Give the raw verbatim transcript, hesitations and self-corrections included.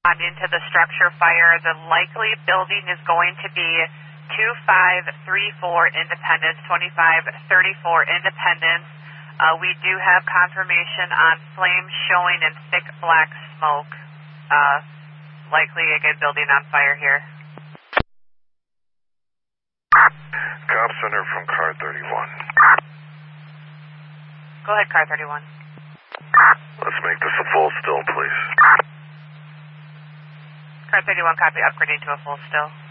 responding to the structure fire. The likely building is going to be two five three four Independence, twenty-five thirty-four Independence. Uh, we do have confirmation on flames showing in thick black smoke. Uh, likely a good building on fire here. Cop Center from Car thirty-one. Go ahead, Car thirty-one. Let's make this a full still, please. Car thirty-one, copy, upgrading to a full still.